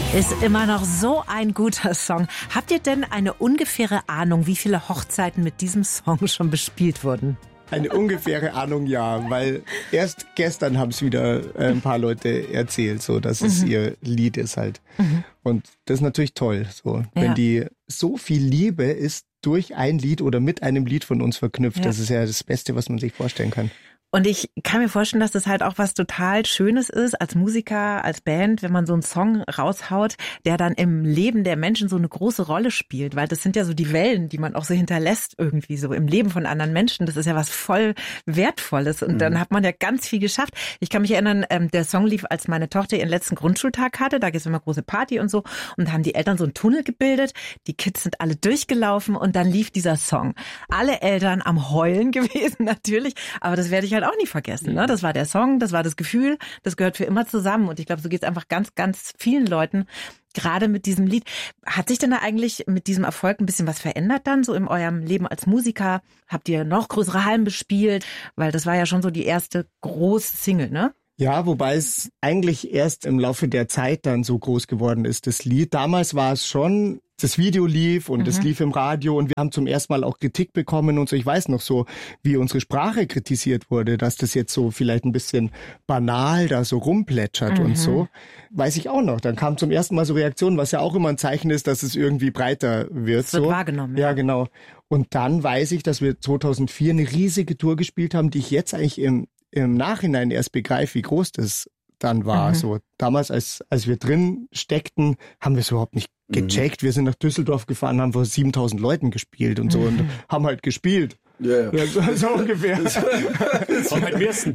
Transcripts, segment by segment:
Ist immer noch so ein guter Song. Habt ihr denn eine ungefähre Ahnung, wie viele Hochzeiten mit diesem Song schon bespielt wurden? Eine ungefähre Ahnung, ja, weil erst gestern haben es wieder ein paar Leute erzählt, so dass es ihr Lied ist halt. Und das ist natürlich toll, so wenn die so viel Liebe ist durch ein Lied oder mit einem Lied von uns verknüpft. Das ist ja das Beste, was man sich vorstellen kann. Und ich kann mir vorstellen, dass das halt auch was total Schönes ist als Musiker, als Band, wenn man so einen Song raushaut, der dann im Leben der Menschen so eine große Rolle spielt. Weil das sind ja so die Wellen, die man auch so hinterlässt irgendwie so im Leben von anderen Menschen. Das ist ja was voll Wertvolles. Und dann hat man ja ganz viel geschafft. Ich kann mich erinnern, der Song lief, als meine Tochter ihren letzten Grundschultag hatte. Da gibt es immer große Party und so. Und da haben die Eltern so einen Tunnel gebildet. Die Kids sind alle durchgelaufen und dann lief dieser Song. Alle Eltern am Heulen gewesen natürlich. Aber das werde ich halt auch nie vergessen. Ne? Das war der Song, das war das Gefühl, das gehört für immer zusammen. Und ich glaube, so geht es einfach ganz, ganz vielen Leuten, gerade mit diesem Lied. Hat sich denn da eigentlich mit diesem Erfolg ein bisschen was verändert dann, so in eurem Leben als Musiker? Habt ihr noch größere Hallen bespielt? Weil das war ja schon so die erste große Single, ne? Ja, wobei es eigentlich erst im Laufe der Zeit dann so groß geworden ist, das Lied. Damals war es schon, das Video lief und es lief im Radio und wir haben zum ersten Mal auch Kritik bekommen und so. Ich weiß noch so, wie unsere Sprache kritisiert wurde, dass das jetzt so vielleicht ein bisschen banal da so rumplätschert und so. Weiß ich auch noch. Dann kam zum ersten Mal so Reaktionen, was ja auch immer ein Zeichen ist, dass es irgendwie breiter wird. Es wird so wahrgenommen. Ja, genau. Und dann weiß ich, dass wir 2004 eine riesige Tour gespielt haben, die ich jetzt eigentlich im Nachhinein erst begreife, wie groß das dann war. So damals, als wir drin steckten, haben wir es überhaupt nicht gecheckt. Wir sind nach Düsseldorf gefahren, haben vor 7.000 Leuten gespielt und so und haben halt gespielt. Ja, so ungefähr. Das war mein ersten.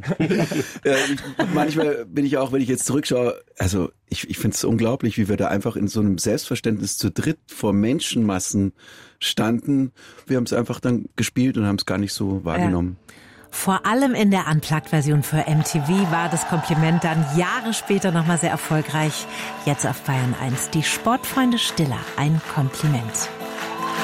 Manchmal bin ich auch, wenn ich jetzt zurückschaue, also ich finde es unglaublich, wie wir da einfach in so einem Selbstverständnis zu dritt vor Menschenmassen standen. Wir haben es einfach dann gespielt und haben es gar nicht so wahrgenommen. Ja. Vor allem in der Unplugged-Version für MTV war das Kompliment dann Jahre später nochmal sehr erfolgreich. Jetzt auf Bayern 1 die Sportfreunde Stiller, ein Kompliment.